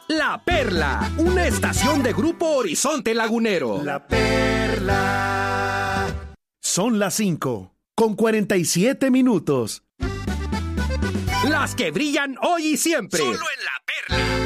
La Perla, una estación de Grupo Horizonte Lagunero. La Perla. Son las 5:47. Las que brillan hoy y siempre. Solo en La Perla.